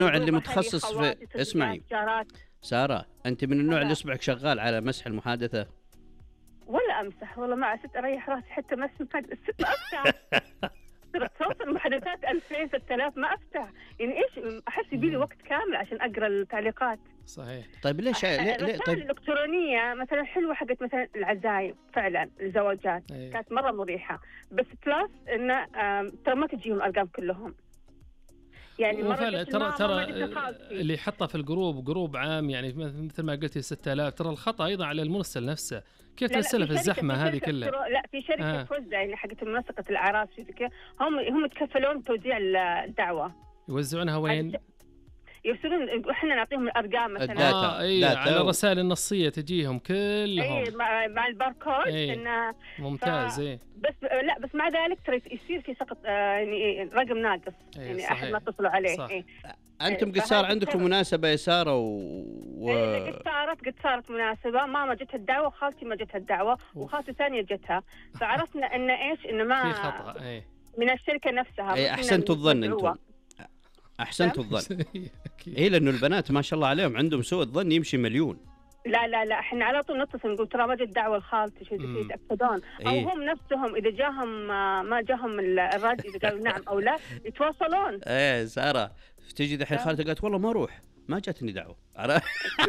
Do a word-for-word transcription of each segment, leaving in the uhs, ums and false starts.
النوع اللي متخصص في اسمعي جارات. سارة، أنت من النوع هلا. اللي إصبعك شغال على مسح المحادثة؟ ولا أمسح والله، مع ست أريح راسي حتى مسح الست ما أفتح. صرت توصل المحادثات ألفين ستة آلاف ما أفتح، يعني إيش أحس يبيلي وقت كامل عشان أقرأ التعليقات. صحيح. طيب ليش ليه ليه الرسائل طيب الإلكترونية مثلا حلوة حقت مثلا العزايم فعلا الزواجات أيه. كانت مرة مريحة، بس بلس إنه ترى ما تجيهم الأرقام كلهم. يعني مرة وفعلا جت ترى ماما، ترى ما جت خالتي. اللي حطه في الجروب جروب عام يعني مثل ما قلتي ستة آلاف، ترى الخطأ أيضا على المرسل نفسه. كيف لا لا، ترسلها في شركة- الزحمة في هذه شركة كلها؟ ترو- لا في شركة آه. توزع يعني حقت منسقة الأعراس في كذا، هم هم يتكفلون توزيع الدعوة. يوزعونها وين؟ هذا يرسلون، احنا نعطيهم الارقام مثلا. الداتا. آه أي داتا على و- الرسائل النصية تجيهم كلهم. اي مع, مع الباركود إيه. انه ممتاز. ف- إيه بس آه، لا بس مع ذلك ترى يصير في سقط، آه، يعني رقم ناقص، إيه، يعني صحيح. احد ما اتصلوا عليه. صح. إيه. أنتم فهذا قد صار عندكم السبب. مناسبة يا سارة و... و... إيه، قد صارت قد صارت مناسبة، ماما جتها الدعوة وخالتي ما جتها الدعوة وخالتي ثانية جتها، فعرفنا ان ايش انه ما في خطأ. إيه من الشركة نفسها. أي مش أحسنتوا إن الظن ندعوها. أنتم، أحسنتوا الظن. أكيد. إيه لأنه البنات ما شاء الله عليهم عندهم سوء الظن يمشي مليون. لا لا لا، احنا على طول نتصل نقول ترى ما جت دعوه لخالتي شيء زي مم. كذا يتاكدون، او إيه. هم نفسهم اذا جاهم آه، ما جاهم ال- الرد، اذا قالوا نعم او لا يتواصلون. إيه سارة تجي دحين آه. خالتك قالت والله ما أروح، ما جاتني دعوة. عرفت؟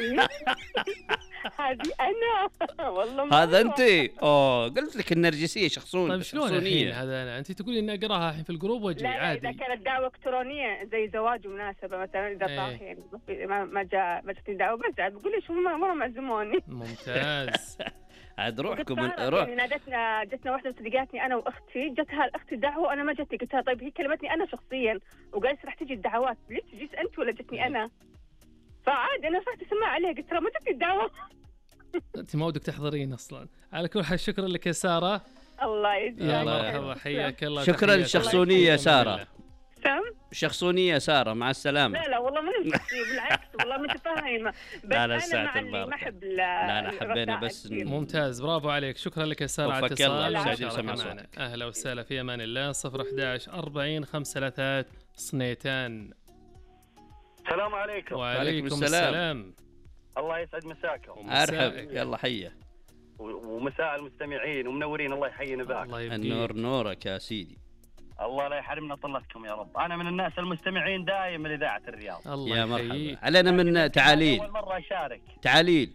هذه انا والله ما هذا أروح. أنت. أوه قلت لك النرجسية شخصون. طيب شلون الحين شخصونية. هذا؟ أنا أنت تقولي إني أقراها الحين في الجروب وأجي لا لا، اذا عادي. كانت دعوه الكترونيه زي زواج ومناسبه مثلا، اذا إيه. طاح يعني ما ما جاء ما جتني دعوه بزعل، بقول ليش هم مره معزموني. ممتاز. عاد روحكم قد صارت، من... روح. يعني نادتنا جتنا واحده صديقاتني انا واختي، جتها اختي دعوه وانا ما جتني، قلت لها طيب هي كلمتني انا شخصيا وقالت راح تجي الدعوات، ليش تجيس انت ولا جتني انا؟ فعاد انا رفعت السماعه عليها قلت ترى ما جتني الدعوه. أنت ما ودك تحضرين أصلا. على كل حال شكرا لك يا سارة. الله يجزاك يا الله خير. مرحبا، حياك الله. شكرا تحياتي. للشخصونية يا سارة. سام؟ شخصونية سارة، مع السلامة. لا لا والله من شخصية، بالعكس والله ما تفاهمة، بس لا لا، أنا ساعة مع اللي ما البركة. أحب لا لا، حبينا بس ن- ممتاز، برافو عليك. شكرا لك يا سارة على وفك الله، اتصال سعيدين ومشاركة سمع معنا. صوتك. أهلا وسهلا، في أمان الله. صفر أحد عشر أربعين خمسة ثلاثة صنيتان. السلام عليكم. وعليكم السلام. السلام. الله يسعد مساكم أرحب، ومساءك. يلا حية. و- ومساء المستمعين ومنورين، الله يحيينا ذاك. الله يبقيك. النور نورك يا سيدي. الله لا يحرمنا طلتكم يا رب. انا من الناس المستمعين دائما لإذاعة الرياض. الله يا مرحبا، يحييك. علينا من تعاليل. اول مرة اشارك. تعاليل.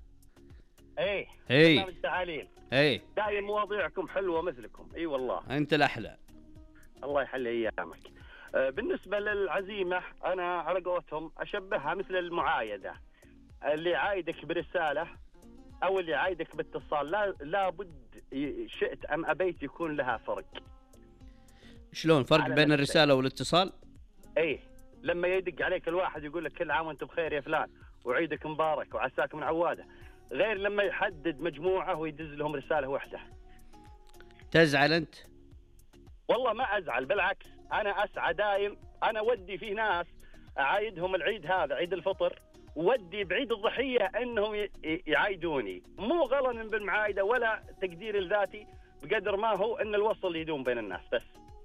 ايه اي برنامج تعاليل. اي دائما مواضيعكم حلوة مثلكم. اي والله انت الاحلى. الله يحلي ايامك. آه، بالنسبة للعزيمة انا على قولتهم اشبهها مثل المعايدة، اللي عايدك برسالة او اللي عايدك باتصال، لا لابد ي- شئت ام ابيت يكون لها فرق. شلون فرق على بين نفسك. الرسالة والاتصال؟ ايه لما يدق عليك الواحد يقول لك كل عام وانت بخير يا فلان وعيدك مبارك وعساك من عواده، غير لما يحدد مجموعه ويدز لهم رساله واحده. تزعل انت؟ والله ما ازعل، بالعكس انا اسعى دايم. انا ودي في ناس اعايدهم العيد هذا عيد الفطر، ودي بعيد الضحيه انهم ي- ي- يعايدوني، مو غلنا بالمعايده ولا تقدير لذاتي، بقدر ما هو ان الوصل يدوم بين الناس بس.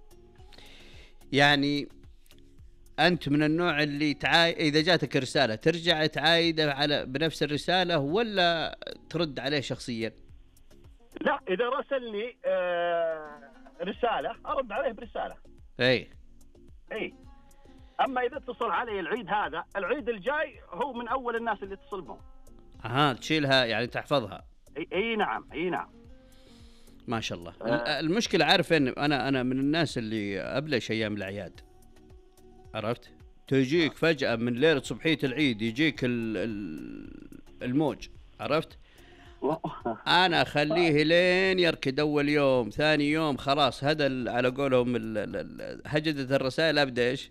يعني انت من النوع اللي تعاي... اذا جاتك رسالة ترجع تعايده على بنفس الرسالة ولا ترد عليه شخصيا؟ لا اذا راسلني آه رساله ارد عليه برساله. اي اي اما اذا اتصل علي العيد هذا العيد الجاي هو من اول الناس اللي اتصل بهم. ها تشيلها يعني تحفظها. اي, أي نعم اي نعم. ما شاء الله. آه. المشكلة عارف ان انا انا من الناس اللي ابلش ايام الاعياد، عرفت؟ تجيك فجأة من ليلة صبحية العيد يجيك ال- ال- الموج، عرفت؟ انا اخليه لين يركد اول يوم ثاني يوم خلاص هذا ال- على قولهم ال- ال- ال- هجدة الرسائل ابدا ايش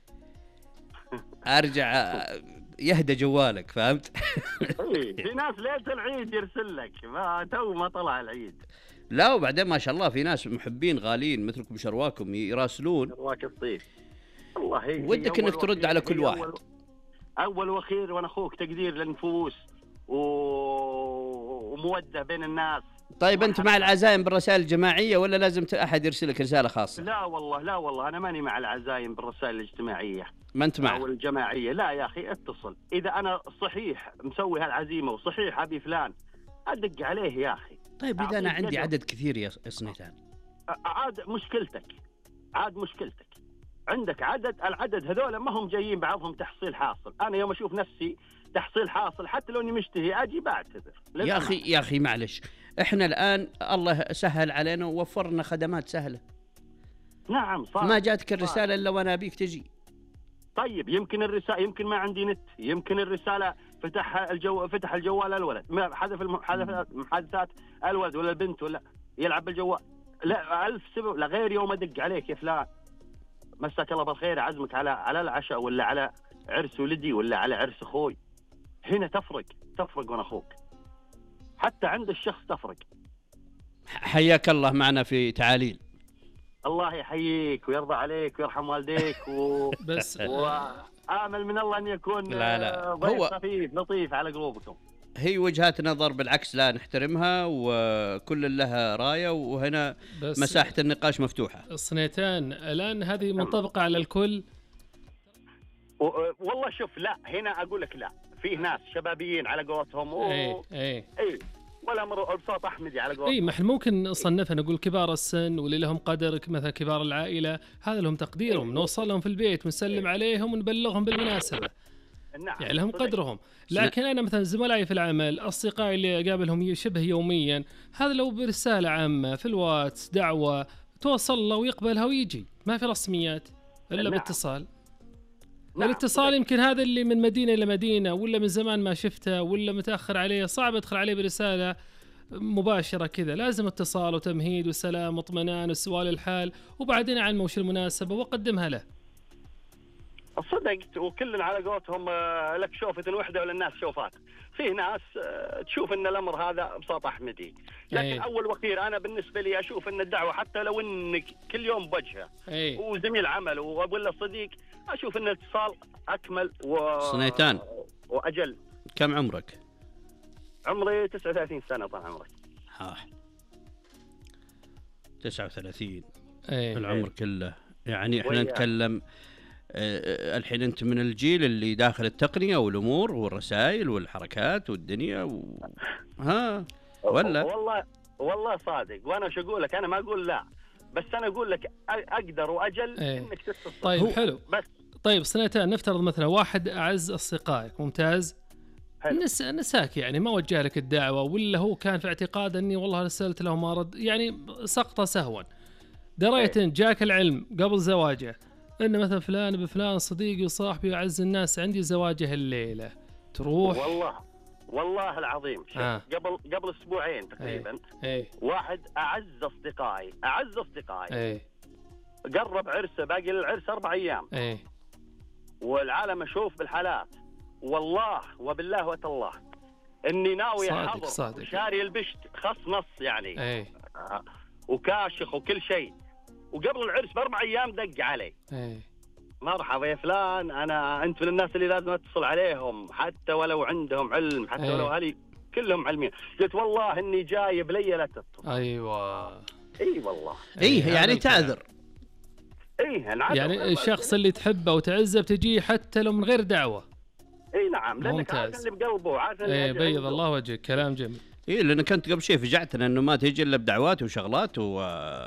ارجع يهدى جوالك، فهمت؟ إيه، في ناس ليله العيد يرسل لك ما تو ما طلع العيد. لا وبعدين ما شاء الله في ناس محبين غاليين مثلكم شرواكم يراسلون. رواك الصيف والله هي ودك هي انك أول ترد وأخير- على كل هي واحد. أول, اول واخير وانا اخوك، تقدير للنفوس و... وموده بين الناس. طيب انت مع العزائم بالرسائل الجماعية ولا لازم ت- احد يرسل لك رسالة خاصة؟ لا والله لا والله انا ماني مع العزايم بالرسائل الاجتماعيه. ما انت معه او الجماعيه. لا يا اخي اتصل، اذا انا صحيح مسوي هالعزيمه وصحيح ابي فلان ادق عليه يا اخي. طيب اذا انا عندي عدد كثير يا سنيتان، عاد مشكلتك، عاد مشكلتك عندك عدد، العدد هذول ما هم جايين بعضهم تحصيل حاصل. انا يوم اشوف نفسي تحصيل حاصل حتى لو اني مشتهي اجي بعتذر. يا اخي يا اخي معلش، احنا الان الله سهل علينا ووفرنا خدمات سهله. نعم صح. ما جاتك الرساله الا وانا ابيك تجي. طيب يمكن الرساله، يمكن ما عندي نت، يمكن الرساله فتح الجو فتح الجوال الولد، حذف المحادثات الولد ولا البنت ولا يلعب بالجوال. لا ألف سبب. لا غير يوم ادق عليك يا فلان مساك الله بالخير اعزمك على على العشاء ولا على عرس ولدي ولا على عرس اخوي. هنا تفرق تفرق وانا اخوك، حتى عند الشخص تفرق. حياك الله معنا في تعاليل. الله يحييك ويرضى عليك ويرحم والديك و... بس وآمل من الله أن يكون لا لا ضيف هو خفيف لطيف على قلوبكم. هي وجهات نظر بالعكس لا نحترمها وكل لها راية، وهنا مساحة النقاش مفتوحة. الصنيتان الآن هذه منطبقة على الكل. و... والله شوف، لا هنا أقول لك لا، فيه ناس شبابيين على قولتهم و... اي اي اي والامر بصوت احمدي على قولتهم. اي ما احنا ممكن نصنفها نقول كبار السن واللي لهم قدر مثلا كبار العائله، هذا لهم تقديرهم، نوصل لهم في البيت ونسلم عليهم ونبلغهم بالمناسبه. نعم. يعني لهم قدرهم. لكن انا مثلا زملائي في العمل، اصدقائي اللي اقابلهم شبه يوميا، هذا لو برساله عامه في الواتس دعوه توصل له ويقبلها ويجي، ما في رسميات الا نعم. باتصال. نعم. الاتصال يمكن هذا اللي من مدينة إلى مدينة ولا من زمان ما شفته ولا متأخر عليه، صعب أدخل عليه برسالة مباشرة كذا، لازم اتصال وتمهيد وسلام واطمئنان وسؤال الحال وبعدين أعلم وش المناسبة وأقدمها له. صدقت، وكلنا على قولتهم لك شوفة وحدة وللناس شوفات. في ناس تشوف ان الامر هذا بساط احمدي، لكن أي. اول واخير انا بالنسبه لي اشوف ان الدعوه حتى لو انك كل يوم بوجهه وزميل عمل ولا صديق، اشوف ان الاتصال اكمل و صنيتان واجل. كم عمرك؟ عمري تسعة وثلاثين سنه. طال عمرك. ها تسعة وثلاثين. أي. العمر كله يعني احنا نتكلم أه الحين انت من الجيل اللي داخل التقنيه والامور والرسائل والحركات والدنيا و... ها ولا والله والله صادق، وانا وش اقول لك، انا ما اقول لا، بس انا اقول لك اقدر واجل ايه. انك تتصل. طيب حلو. بس طيب صنيتان، نفترض مثلا واحد اعز اصدقائك ممتاز حلو. نس... نساك يعني ما وجه لك الدعوه، ولا هو كان في اعتقاد اني والله رسلت له ما رد، يعني سقطه سهوا، دريت ايه. ان جاك العلم قبل زواجه ان مثلا فلان بفلان صديقي وصاحبي واعز الناس عندي زواجه الليله، تروح والله والله العظيم آه. قبل قبل اسبوعين تقريبا ايه. واحد اعز اصدقائي اعز اصدقائي ايه. قرب عرسه، باقي للعرس اربع ايام ايه. والعالم اشوف بالحالات، والله وبالله وتالله اني ناوي احضر شاري البشت خص نص يعني ايه. آه. وكاشخ وكل شيء، وقبل العرس باربع ايام دق علي ايه. مرحبا يا فلان، انا انت من الناس اللي لازم اتصل عليهم حتى ولو عندهم علم، حتى أيه. ولو اهلي كلهم علمين. قلت والله اني جايب لي لا تتصل. ايوه اي والله ايه يعني تعذر. ايه يعني الشخص اللي تحبه وتعزه بتجي حتى لو من غير دعوه. اي نعم، لانك عارف اللي بقلبه، عارف اللي ايه بيض الله وجهك، كلام جميل. ايه لانك كنت قبل شيء فجعتنا انه ما تيجي الا بدعوات وشغلات و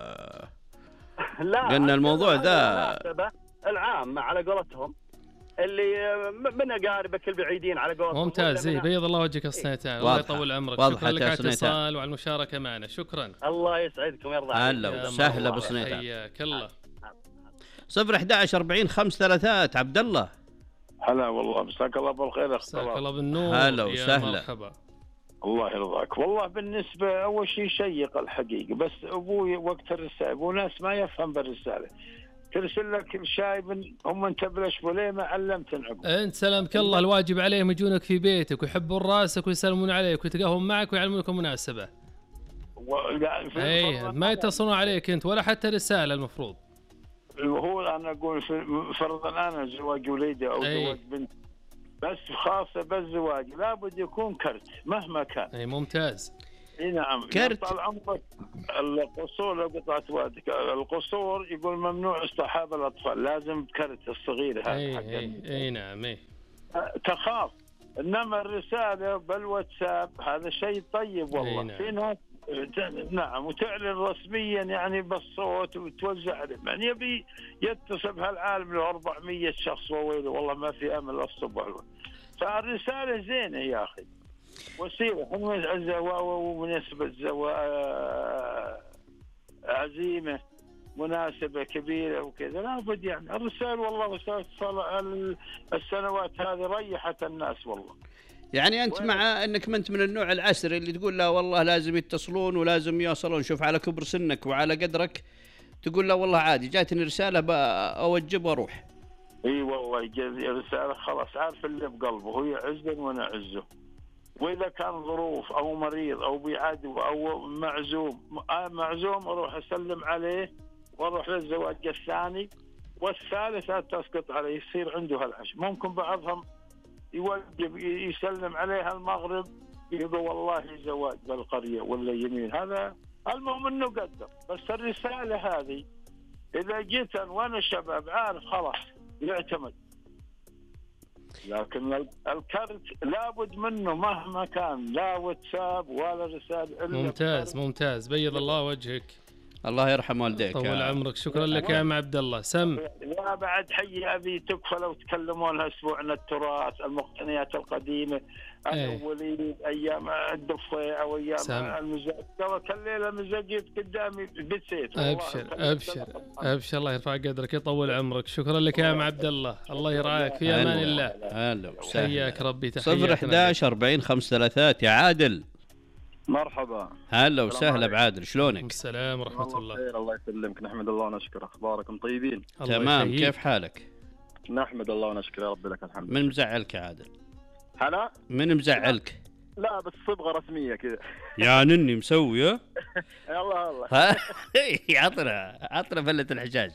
لا قلنا الموضوع ذا العام على قولتهم اللي من اقاربك البعيدين على قولتهم. ممتاز. اي بيض الله وجهك الصنيتان، الله يطول عمرك. شكرا لك على الاتصال وعلى المشاركه معنا. شكرا. الله يسعدكم ويرضى عليك. هلا وسهلا ابو صنيتان. حياك الله. صفر أحد عشر أربعين خمس ثلاثات. عبد الله. هلا والله، مساك الله بالخير. مساك الله بالنور. هلا وسهلا. مرحبا. الله يرضاك. والله بالنسبة أول شيء شيق الحقيقة، بس أبوي وقت الرسالة أبو ناس ما يفهم بالرسالة، ترسل لك الشايب هم انت بلاش وليه ما علمت عقب. انت سلامك الله، الواجب عليهم يجونك في بيتك ويحبون راسك ويسلمون عليك ويتقهون معك ويعلمونك مناسبة. و... اي ما يتصلون عليك انت ولا حتى رسالة المفروض. هو انا اقول فرضا انا زواج وليدي او أي. زواج بنت، بس خاصة بالزواج لابد يكون كرت مهما كان. اي ممتاز. اي نعم. كرت. طال عمرك القصور قطعة وادك، القصور يقول ممنوع اصطحاب الاطفال، لازم كرت الصغير هذا. اي حق اي, أي نعم اي. تخاف. انما الرساله بالواتساب هذا شيء طيب والله. نعم. في ناس نعم وتعلن رسميا يعني بالصوت وتوزع، يعني يبي يتصل بهالعالم له أربعمية شخص وويله والله ما في امل الصبح. فالرساله زينه يا اخي، وسيله ومناسبه زواج، عزيمه، مناسبه كبيره وكذا، لابد يعني الرسائل والله وسائل السنوات هذه ريحت الناس والله. يعني انت وين؟ مع انك ما انت من النوع العسري اللي تقول لا والله لازم يتصلون ولازم يوصلون، شوف على كبر سنك وعلى قدرك تقول لا والله عادي جاتني رساله اوجب واروح. اي والله يجي رساله خلاص عارف اللي بقلبه، هو يعزني وانا اعزه. واذا كان ظروف او مريض او بعدو او معزوم معزوم اروح اسلم عليه واروح للزواج الثاني والثالث تسقط عليه، يصير عنده هالعش. ممكن بعضهم يوجب يسلم عليها المغرب يقول والله زواج بالقريه ولا يمين، هذا المهم انه قدر. بس الرساله هذه اذا جيت وانا شباب عارف خلاص يعتمد. لكن الكرت لابد منه مهما كان، لا واتساب ولا رسالة. ممتاز ممتاز، بيض الله وجهك. الله يرحم والديك. طول عمرك، شكرا لك يا ام عبد الله. سم لا بعد حي ابي تكفى لو تكلمون اسبوعنا التراث، المقتنيات القديمه، الاولين ايام الدفيع او ايام المزاج. كل ليله مزاجيت قدامي بسيت. ابشر ابشر ابشر، الله يرفع قدرك يطول عمرك. شكرا لك يا ام عبد الله، الله يراعيك، في امان الله. هلا وسهلا. حياك ربي. تحياتنا. صفر أحد عشر أربعين خمسة ثلاثات يا عادل. مرحبا. هلا وسهلا بعادل، شلونك؟ السلام ورحمة الله. خير الله يسلمك، نحمد الله ونشكره. اخباركم طيبين؟ تمام، كيف حالك؟ نحمد الله ونشكره يا رب لك الحمد. من مزعلك يا عادل؟ هلا؟ من مزعلك؟ لا بس صبغة رسمية كذا. يا نني مسوي ها؟ يلا الله. عطنا عطنا فلة الحجاج.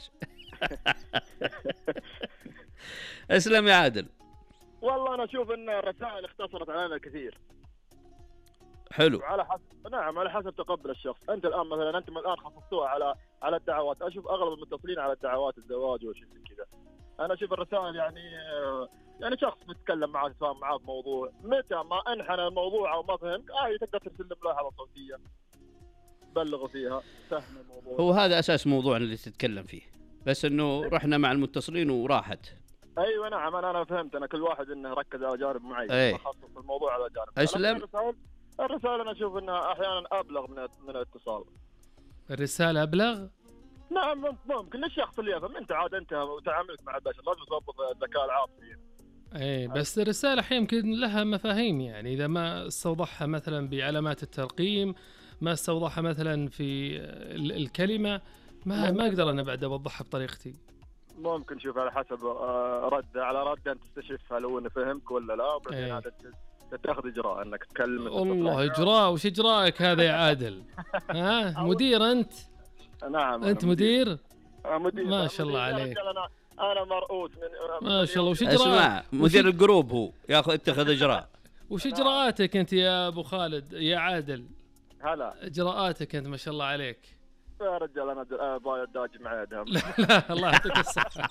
اسلم يا عادل. والله انا اشوف ان الرسائل اختصرت علينا كثير. حلو. على حسب، نعم على حسب تقبل الشخص. انت الان مثلا انتم الان خصصتوها على على الدعوات، اشوف اغلب المتصلين على الدعوات الزواج وشيء زي كذا. انا اشوف الرسائل يعني يعني شخص بيتكلم معك فاهم معاه في موضوع، متى ما انحنى الموضوع او ما فهمت اه تقدر ترسل له ملاحظه صوتيه تبلغه فيها فهم الموضوع. هو هذا اساس موضوعنا اللي تتكلم فيه، بس انه رحنا مع المتصلين وراحت. ايوه نعم انا انا فهمت، انا كل واحد انه ركز على جانب معين، أي. خصص الموضوع على جانب. اسلم. الرسائل الرسائل انا اشوف انها احيانا ابلغ من من الاتصال. الرساله ابلغ؟ نعم ممكن للشخص اللي يفهم. انت عاد انت وتعاملك مع البشر لازم توظف الذكاء العاطفي. اي بس الرساله احيانا يمكن لها مفاهيم، يعني اذا ما استوضحها مثلا بعلامات الترقيم، ما استوضحها مثلا في الكلمه، ما ما اقدر انا بعد اوضحها بطريقتي. ممكن شوف على حسب رد على رد انت تستشف هل هو انه فهمك ولا لا، وبعدين هذا تاخذ اجراء انك تكلم. والله اجراء؟ وش اجراءك هذا يا عادل؟ ها مدير انت؟ نعم انت مدير؟ مدير ما شاء الله عليك. انا انا مرؤوس من ما شاء الله. وش اجراء؟ اسمع، مدير الجروب هو ياخذ اتخذ اجراء. وش اجراءاتك انت يا ابو خالد يا عادل؟ هلا اجراءاتك انت ما شاء الله عليك. يا رجال انا بايع داج معي دهم. لا لا الله يعطيك الصحه.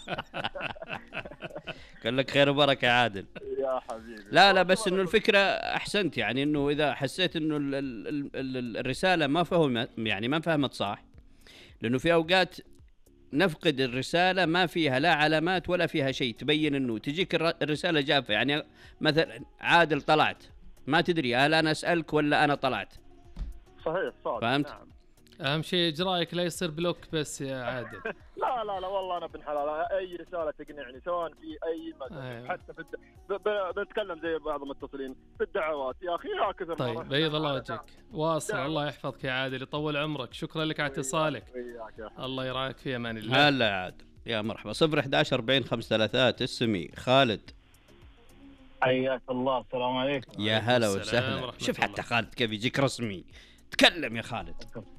قال لك خير وبركه يا عادل. يا حبيبي. لا لا بس انه الفكره احسنت، يعني انه اذا حسيت انه ال ال ال الرساله ما فهمت، يعني ما فهمت صح، لانه في اوقات نفقد الرساله ما فيها لا علامات ولا فيها شيء تبين انه تجيك الرساله جافه. يعني مثلا عادل طلعت ما تدري هل انا اسالك ولا انا طلعت. صحيح صادق. فهمت؟ نعم. اهم شيء اجراءك لا يصير بلوك بس يا عادل. لا لا لا والله انا ابن حلال، اي رساله تقنعني سواء في اي مجال. أيوة. حتى في الد... ب... ب... بنتكلم زي بعض المتصلين في الدعوات يا اخي يا كثر. طيب بيض الله وجهك، واصل. الله يحفظك يا عادل، يطول عمرك. شكرا لك على اتصالك. الله يراعيك، في امان الله. هلا يا عادل يا مرحبا. صفر أحد عشر أربعين خمسة ثلاثات. اسمي خالد. حياك الله. السلام عليكم. يا هلا وسهلا. شوف حتى خالد كيف يجيك رسمي. تكلم يا خالد.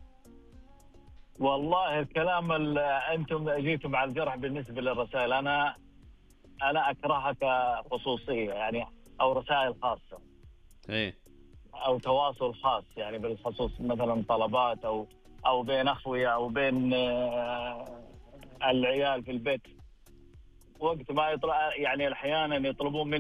والله الكلام اللي انتم جيتم على الجرح بالنسبه للرسائل، انا انا اكرهها كخصوصيه يعني او رسائل خاصه. ايه او تواصل خاص يعني بالخصوص مثلا طلبات او او بين اخويا او بين العيال في البيت، وقت ما يطلع يعني احيانا يطلبون مني